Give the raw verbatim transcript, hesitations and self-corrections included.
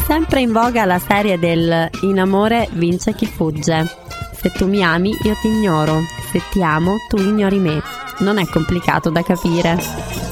Sempre in voga la serie del in amore vince chi fugge. Se tu mi ami, io ti ignoro. Se ti amo, tu ignori me. Non è complicato da capire.